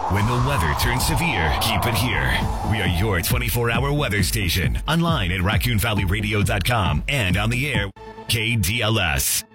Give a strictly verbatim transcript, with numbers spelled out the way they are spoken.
When the weather turns severe, keep it here. We are your twenty-four hour weather station. Online at raccoon valley radio dot com and on the air, K D L S.